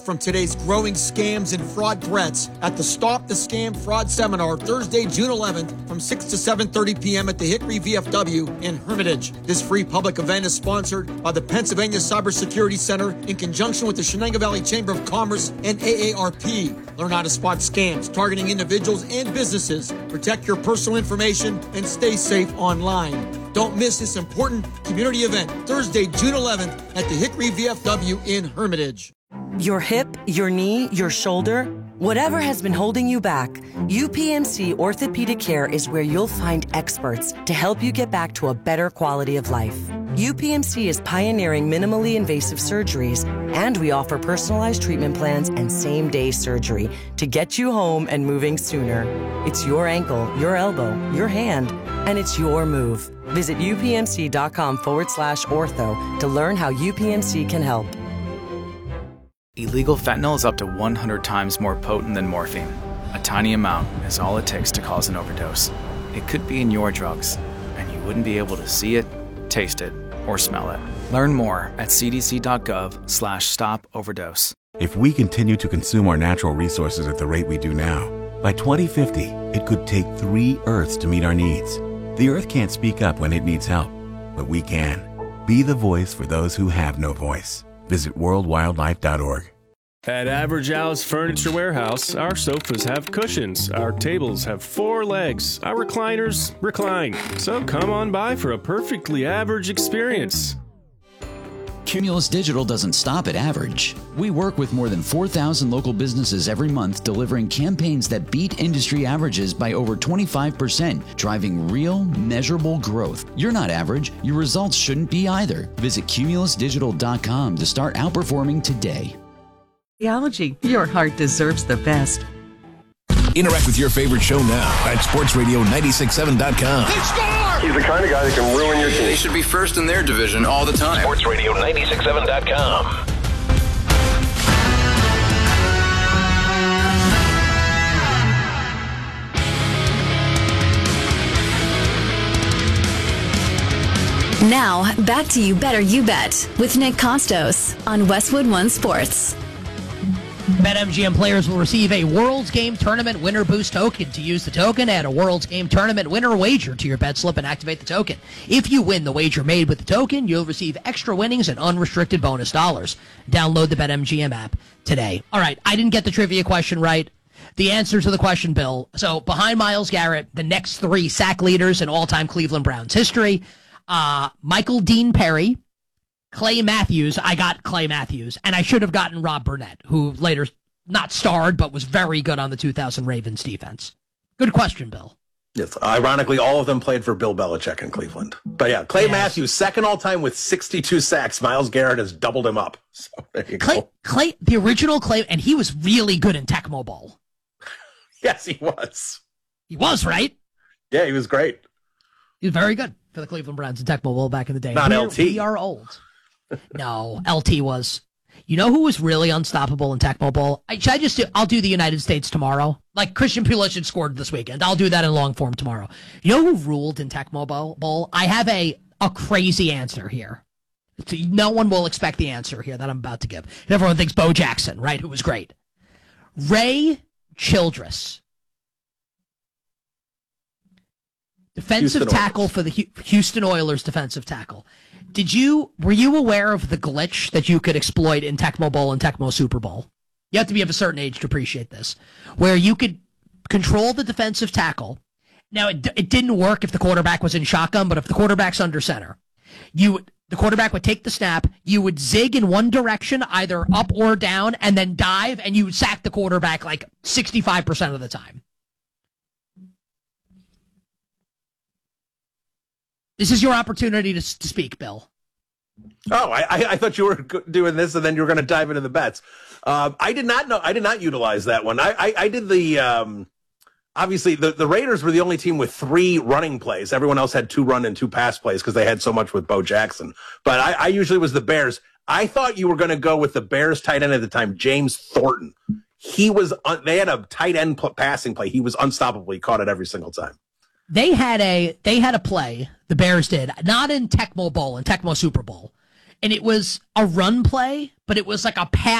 from today's growing scams and fraud threats at the Stop the Scam Fraud Seminar Thursday, June 11th from 6 to 7:30 p.m. at the Hickory VFW in Hermitage. This free public event is sponsored by the Pennsylvania Cybersecurity Center in conjunction with the Shenango Valley Chamber of Commerce and AARP. Learn how to spot scams targeting individuals and businesses, protect your personal information, and stay safe online. Don't miss this important community event Thursday, June 11th at the Hickory VFW in Hermitage. Your hip, your knee, your shoulder, whatever has been holding you back, UPMC Orthopedic Care is where you'll find experts to help you get back to a better quality of life. UPMC is pioneering minimally invasive surgeries, and we offer personalized treatment plans and same-day surgery to get you home and moving sooner. It's your ankle, your elbow, your hand, and it's your move. Visit upmc.com/ortho to learn how UPMC can help. Illegal fentanyl is up to 100 times more potent than morphine. A tiny amount is all it takes to cause an overdose. It could be in your drugs, and you wouldn't be able to see it, taste it, or smell it. Learn more at cdc.gov/stop-overdose. If we continue to consume our natural resources at the rate we do now, by 2050, it could take 3 Earths to meet our needs. The Earth can't speak up when it needs help, but we can. Be the voice for those who have no voice. Visit worldwildlife.org. At Average Al's Furniture Warehouse, our sofas have cushions, our tables have 4 legs, our recliners recline. So come on by for a perfectly average experience. Cumulus Digital doesn't stop at average. We work with more than 4,000 local businesses every month, delivering campaigns that beat industry averages by over 25%, driving real, measurable growth. You're not average. Your results shouldn't be either. Visit cumulusdigital.com to start outperforming today. Theology, your heart deserves the best. Interact with your favorite show now at sportsradio967.com. They score! He's the kind of guy that can ruin your team. They should be first in their division all the time. sportsradio967.com. Now, back to You Better You Bet with Nick Costos on Westwood One Sports. BetMGM players will receive a World's Game Tournament Winner Boost token. To use the token, add a World's Game Tournament Winner wager to your bet slip and activate the token. If you win the wager made with the token, you'll receive extra winnings and unrestricted bonus dollars. Download the BetMGM app today. All right, I didn't get the trivia question right. The answer to the question, Bill. So behind Myles Garrett, the next 3 sack leaders in all-time Cleveland Browns history, Michael Dean Perry, Clay Matthews. I got Clay Matthews, and I should have gotten Rob Burnett, who later not starred but was very good on the 2000 Ravens defense. Good question, Bill. Yes, ironically, all of them played for Bill Belichick in Cleveland. But yeah, Clay Matthews, second all-time with 62 sacks. Myles Garrett has doubled him up. So there you go. Clay, the original Clay, and he was really good in Tecmo Bowl. Yes, he was. He was, right? Yeah, he was great. He was very good for the Cleveland Browns in Tecmo Bowl back in the day. Not LT. We are old. No, LT was. You know who was really unstoppable in Tecmo Bowl? I'll do the United States tomorrow. Like Christian Pulisic scored this weekend. I'll do that in long form tomorrow. You know who ruled in Tecmo Bowl? I have a crazy answer here. So no one will expect the answer here that I'm about to give. Everyone thinks Bo Jackson, right? Who was great. Ray Childress. Defensive tackle for the Houston Oilers defensive tackle. Were you aware of the glitch that you could exploit in Tecmo Bowl and Tecmo Super Bowl? You have to be of a certain age to appreciate this, where you could control the defensive tackle. Now, it didn't work if the quarterback was in shotgun, but if the quarterback's under center, the quarterback would take the snap, you would zig in one direction, either up or down, and then dive, and you would sack the quarterback like 65% of the time. This is your opportunity to speak, Bill. Oh, I thought you were doing this and then you were going to dive into the bets. I did not know. I did not utilize that one. I did the, obviously the Raiders were the only team with 3 running plays. Everyone else had 2 run and 2 pass plays because they had so much with Bo Jackson. But I usually was the Bears. I thought you were going to go with the Bears tight end at the time, James Thornton. They had a tight end passing play. He was unstoppable. He caught it every single time. They had a play, the Bears did, not in Tecmo Bowl, in Tecmo Super Bowl. And it was a run play, but it was like a pass